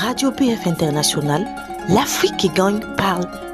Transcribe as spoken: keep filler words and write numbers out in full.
Radio B F International, l'Afrique qui gagne parle